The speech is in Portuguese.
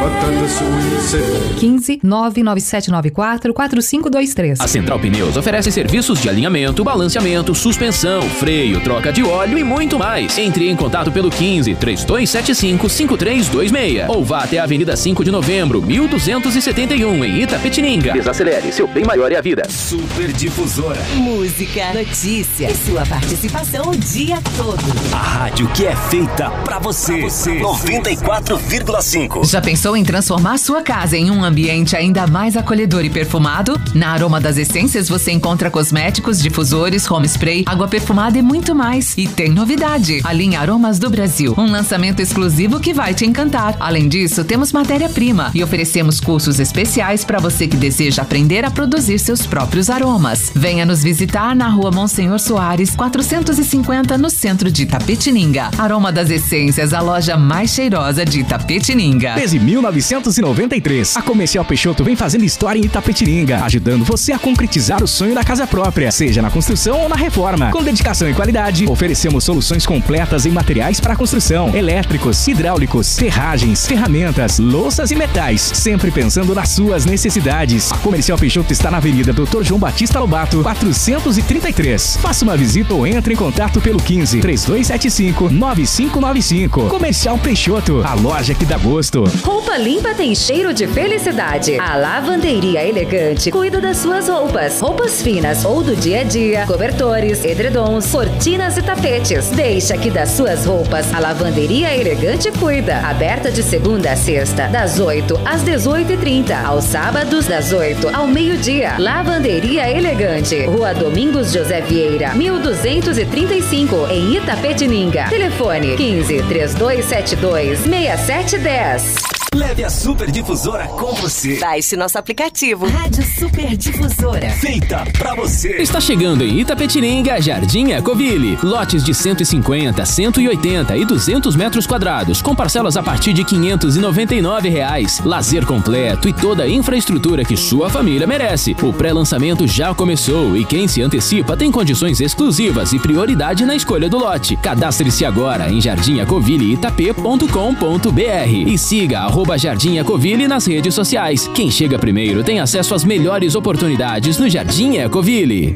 Nota da Suíça. 15 99794 4523. A Central Pneus oferece serviços de alinhamento, balanceamento, suspensão, freio, troca de óleo e muito mais. Entre em contato pelo 15 3275 5326 ou vá até a Avenida 5 de Novembro, 1271, em Itapetininga. Desacelere, seu bem maior é a vida. Super Difusora. Música, notícia e sua participação o dia todo. A rádio que é feita pra você. 94,5. Já pensou em transformar sua casa em um ambiente ainda mais acolhedor e perfumado? Na Aroma das Essências você encontra cosméticos, difusores, home spray, água perfumada e muito mais. E tem novidade: a linha Aromas do Brasil, um lançamento exclusivo que vai te encantar. Além disso, temos matéria-prima e oferecemos cursos especiais para você que deseja aprender a produzir seus próprios aromas. Venha nos visitar na Rua Monsenhor Soares, 450, no centro de Itapetininga. Aroma das Essências, a loja mais cheirosa de Itapetininga. Desde 1993, a Comercial Peixoto vem fazendo história em Itapetininga, ajudando você a concretizar o sonho da casa própria, seja na construção ou na reforma. Com dedicação e qualidade, oferecemos soluções completas em materiais para construção, elétricos, hidráulicos, ferragens, ferramentas, louças e metais, sempre pensando nas suas necessidades. A Comercial Peixoto está na Avenida Dr. João Batista Lobato, 433. Faça uma visita ou entre em contato pelo 15 3275 9595. Comercial Peixoto, a loja que dá gosto. Roupa limpa tem cheiro de felicidade. A Lavanderia Elegante cuida das suas roupas. Roupas finas ou do dia a dia, cobertores, edredons, cortinas e tapetes. Deixa que das suas roupas a Lavanderia Elegante cuida. Aberta de segunda a sexta, das 8 às 18h30. Aos sábados, das 8 ao meio-dia. Lavanderia Elegante. Rua Domingos José Vieira, 1235, em Itapetininga. Telefone 15 3272 6710. Leve a Super Difusora com você. Baixe nosso aplicativo. Rádio Super Difusora. Feita pra você. Está chegando em Itapetininga, Jardim Ecoville. Lotes de 150, 180 e 200 metros quadrados, com parcelas a partir de R$ 599. Lazer completo e toda a infraestrutura que sua família merece. O pré-lançamento já começou e quem se antecipa tem condições exclusivas e prioridade na escolha do lote. Cadastre-se agora em jardimecovilleitap.com.br e siga @Jardim Ecoville nas redes sociais. Quem chega primeiro tem acesso às melhores oportunidades no Jardim Ecoville.